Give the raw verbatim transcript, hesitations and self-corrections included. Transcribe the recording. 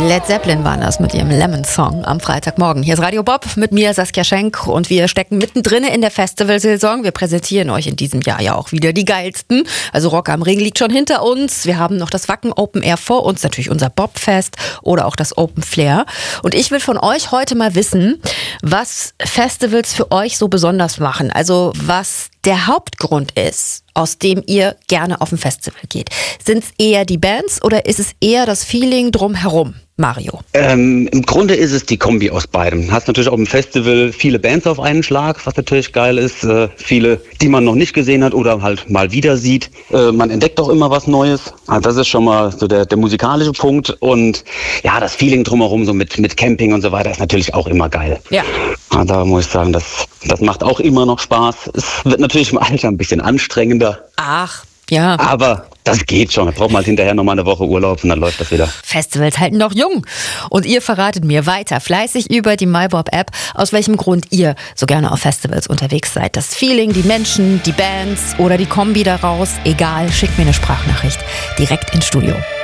Led Zeppelin waren das mit ihrem Lemon Song am Freitagmorgen. Hier ist Radio Bob mit mir, Saskia Schenk, und wir stecken mittendrin in der Festivalsaison. Wir präsentieren euch in diesem Jahr ja auch wieder die geilsten. Also Rock am Ring liegt schon hinter uns. Wir haben noch das Wacken Open Air vor uns, natürlich unser Bobfest oder auch das Open Flair. Und ich will von euch heute mal wissen, was Festivals für euch so besonders machen. Also was der Hauptgrund ist, aus dem ihr gerne auf ein Festival geht. Sind es eher die Bands oder ist es eher das Feeling drumherum? Mario? Ähm, Im Grunde ist es die Kombi aus beidem. Du hast natürlich auf dem Festival viele Bands auf einen Schlag, was natürlich geil ist. Äh, viele, die man noch nicht gesehen hat oder halt mal wieder sieht. Äh, man entdeckt auch immer was Neues. Also das ist schon mal so der, der musikalische Punkt. Und ja, das Feeling drumherum, so mit, mit Camping und so weiter, ist natürlich auch immer geil. Ja. Ja, da muss ich sagen, das, das macht auch immer noch Spaß. Es wird natürlich im Alter ein bisschen anstrengender. Ach, ja. Aber das geht schon. Da braucht man halt hinterher nochmal eine Woche Urlaub und dann läuft das wieder. Festivals halten noch jung. Und ihr verratet mir weiter fleißig über die MyBob-App, aus welchem Grund ihr so gerne auf Festivals unterwegs seid. Das Feeling, die Menschen, die Bands oder die Kombi daraus, egal, schickt mir eine Sprachnachricht direkt ins Studio.